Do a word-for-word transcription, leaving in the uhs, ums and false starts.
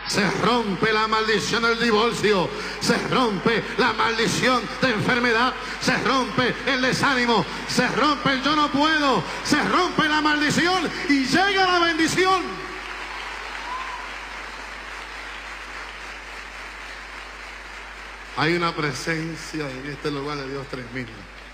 Se rompe la maldición del divorcio, se rompe la maldición de enfermedad, se rompe el desánimo, se rompe el yo no puedo, se rompe la maldición y llega la bendición. Hay una presencia en este lugar de Dios tremenda.